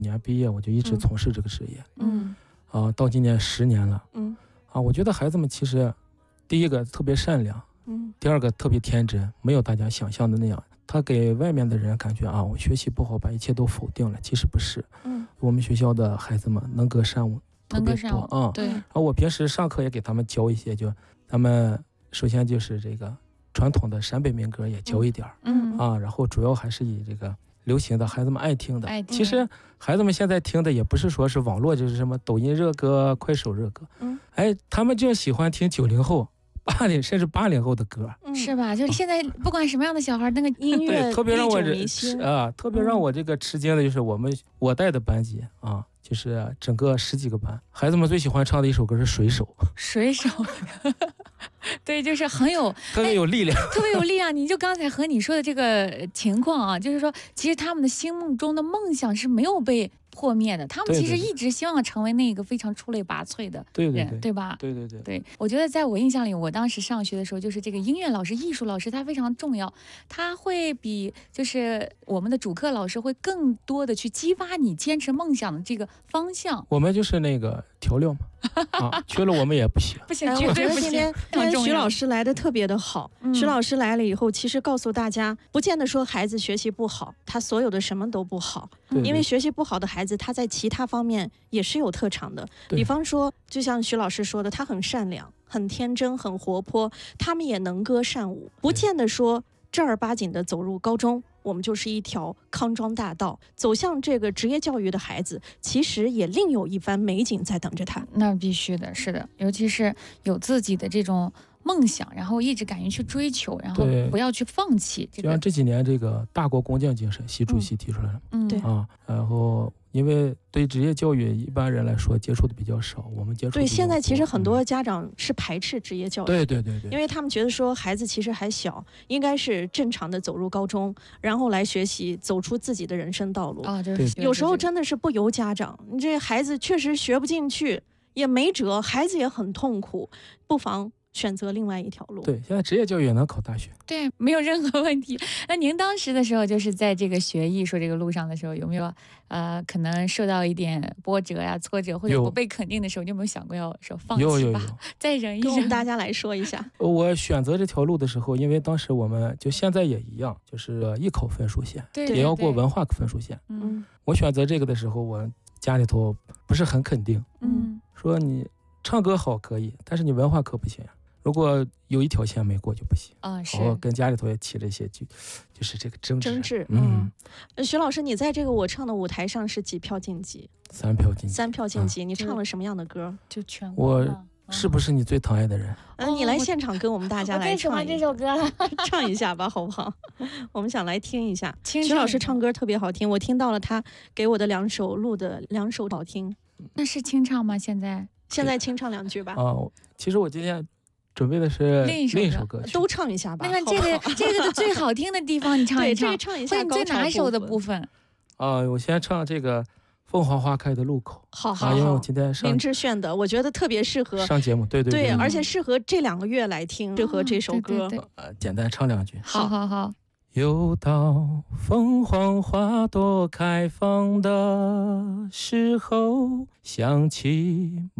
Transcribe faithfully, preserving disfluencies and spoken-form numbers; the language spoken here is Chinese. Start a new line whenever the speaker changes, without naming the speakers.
年毕业我就一直从事这个职业，
嗯
啊，到今年十年了，
嗯
啊，我觉得孩子们其实，第一个特别善良，
嗯
第二个特别天真，没有大家想象的那样。他给外面的人感觉啊，我学习不好，把一切都否定了。其实不是，
嗯，
我们学校的孩子们能歌善舞，特别多啊。
对。
然后我平时上课也给他们教一些，就咱们首先就是这个传统的陕北民歌也教一点儿，
嗯
啊，然后主要还是以这个流行的孩子们爱听的。
爱听
其实孩子们现在听的也不是说是网络，就是什么抖音热歌、快手热歌，
嗯，
哎，他们就喜欢听九零后。八零甚至八零后的歌，
是吧？就是现在不管什么样的小孩，那个
音乐
对特别让我这啊，特别让我这个吃惊的就是我们我带的班级啊，就是整个十几个班，孩子们最喜欢唱的一首歌是《水手》。
水手，对，就是很有
特别有力量，
特别有力量。你就刚才和你说的这个情况啊，就是说，其实他们的心目中的梦想是没有被破灭的，他们其实一直希望成为那个非常出类拔萃的人，
对对对，
对吧？
对对对
对，我觉得在我印象里，我当时上学的时候，就是这个音乐老师、艺术老师，他非常重要，他会比就是我们的主课老师会更多的去激发你坚持梦想的这个方向。
我们就是那个调料嘛，啊，缺了我们也不行，
不行，
哎、我觉得今天今天徐老师来的特别的好。
嗯、
徐老师来了以后，其实告诉大家，不见得说孩子学习不好，他所有的什么都不好，
对对
因为学习不好的孩子，他在其他方面也是有特长的。比方说，就像徐老师说的，他很善良、很天真、很活泼，他们也能歌善舞，不见得说正儿八经的走入高中，我们就是一条康庄大道。走向这个职业教育的孩子，其实也另有一番美景在等着他。
那必须的，是的，尤其是有自己的这种梦想，然后一直敢于去追求，然后不要去放弃。这个、
就像这几年这个大国工匠精神，习主席提出来了，
嗯，
对
啊，然后因为对职业教育一般人来说接触的比较少，我们接触
对，现在其实很多家长是排斥职业教育，
对对对对，
因为他们觉得说孩子其实还小，应该是正常的走入高中，然后来学习，走出自己的人生道路
啊。就是
有时候真的是不由家长，你这孩子确实学不进去，也没辙，孩子也很痛苦，不妨选择另外一条路。
对，现在职业教育也能考大学，
对，没有任何问题。那您当时的时候，就是在这个学艺术这个路上的时候，有没有呃可能受到一点波折呀、挫折，或者不被肯定的时候，你有没有想过要说放弃吧，
有有有
再忍一
跟我们
忍？
大家来说一下。
我选择这条路的时候，因为当时我们就现在也一样，就是艺考分数线，
对，
也要过文化分数线。
嗯，
我选择这个的时候，我家里头不是很肯定，
嗯，
说你唱歌好可以，但是你文化课不行。如果有一条线没过就不行
啊，是。
我跟家里头也起了一些就，就是这个争执。
争执，
嗯。
嗯徐老师，你在这个我唱的舞台上是几票晋级？
三票晋级。
三票晋级，嗯、你唱了什么样的歌？
就全国。
我是不是你最疼爱的人？
嗯、呃，你来现场跟我们大家来唱一
这首歌了，
唱一下吧，好不好？我们想来听一下。
徐
老师唱歌特别好听，我听到了他给我的两首录的两首好听。
那是清唱吗？现在？
现在清唱两句吧。
啊，其实我今天。准备的是
另一首
另一首歌曲，
都唱一下吧。
那么这个
好好
这个的最好听的地方，你唱一唱，
对，这个唱一下。
或者最拿手的部分。
啊，我先唱这个《凤凰花开的路口》。
好好，
啊，因为我今天上
林志炫的，我觉得特别适合
上节目，对对
对，而且适合这两个月来听，适合这首歌。
呃，简单唱两句。
好好好。
又到凤凰花朵开放的时候，想起